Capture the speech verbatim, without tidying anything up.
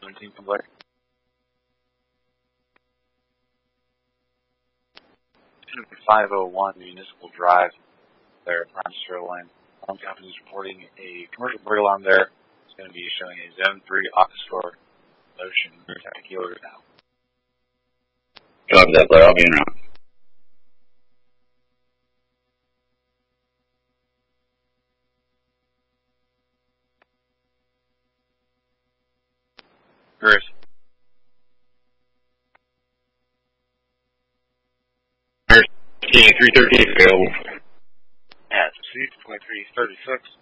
seventeen from Blair. five oh one Municipal Drive there at Prime Sterling. Alarm company is reporting a commercial burglar alarm there. It's going to be showing a Zone three office store motion. Attack killer now. Copy that, Blair. I'll be in route. Chris. three thirty available. At C twenty-three thirty-six.